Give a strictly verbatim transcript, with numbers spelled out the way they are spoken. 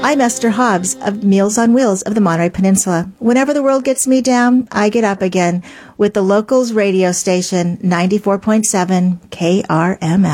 I'm Esther Hobbs of Meals on Wheels of the Monterey Peninsula. Whenever the world gets me down, I get up again with the Locals radio station ninety-four point seven K R M L.